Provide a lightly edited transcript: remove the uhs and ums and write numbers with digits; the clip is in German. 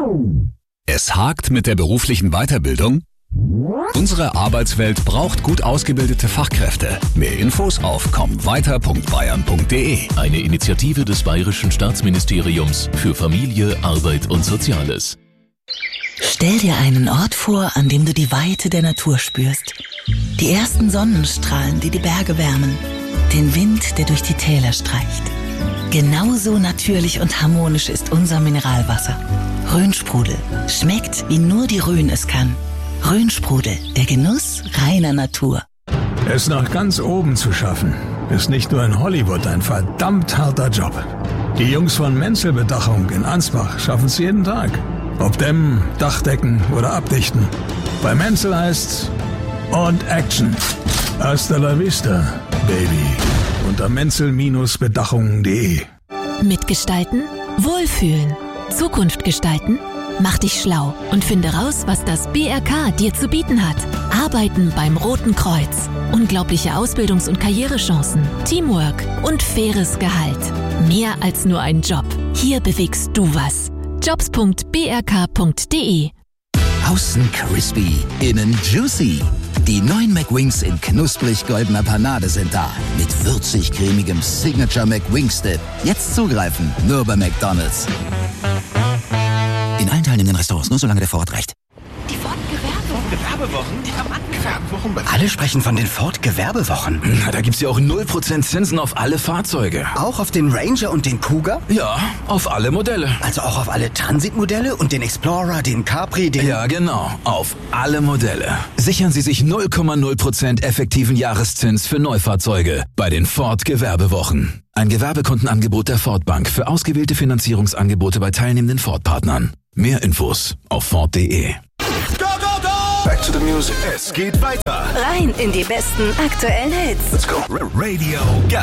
Es hakt mit der beruflichen Weiterbildung? Unsere Arbeitswelt braucht gut ausgebildete Fachkräfte. Mehr Infos auf kommweiter.bayern.de. Eine Initiative des Bayerischen Staatsministeriums für Familie, Arbeit und Soziales. Stell dir einen Ort vor, an dem du die Weite der Natur spürst. Die ersten Sonnenstrahlen, die die Berge wärmen. Den Wind, der durch die Täler streicht. Genauso natürlich und harmonisch ist unser Mineralwasser. Rhönsprudel. Schmeckt, wie nur die Rhön es kann. Rhönsprudel, der Genuss reiner Natur. Es nach ganz oben zu schaffen, ist nicht nur in Hollywood ein verdammt harter Job. Die Jungs von Menzel Bedachung in Ansbach schaffen es jeden Tag. Ob dämmen, Dachdecken oder abdichten. Bei Menzel heißt's und Action. Hasta la vista, Baby. Unter menzel-bedachung.de. Mitgestalten, wohlfühlen, Zukunft gestalten. Mach dich schlau und finde raus, was das BRK dir zu bieten hat. Arbeiten beim Roten Kreuz. Unglaubliche Ausbildungs- und Karrierechancen, Teamwork und faires Gehalt. Mehr als nur ein Job. Hier bewegst du was. jobs.brk.de. Außen crispy, innen juicy. Die neuen McWings in knusprig goldener Panade sind da. Mit würzig-cremigem Signature McWings Dip. Jetzt zugreifen, nur bei McDonald's. In allen teilnehmenden Restaurants, nur solange der Vorort reicht. Die Ford-Gewerbewochen? Alle sprechen von den Ford-Gewerbewochen. Na, da gibt's ja auch 0% Zinsen auf alle Fahrzeuge. Auch auf den Ranger und den Cougar? Ja, auf alle Modelle. Also auch auf alle Transit-Modelle und den Explorer, den Capri, den... Ja, genau, auf alle Modelle. Sichern Sie sich 0,0% effektiven Jahreszins für Neufahrzeuge bei den Ford-Gewerbewochen. Ein Gewerbekundenangebot der Ford Bank für ausgewählte Finanzierungsangebote bei teilnehmenden Ford-Partnern. Mehr Infos auf Ford.de. Back to the music. Es geht weiter. Rein in die besten aktuellen Hits. Let's go. Radio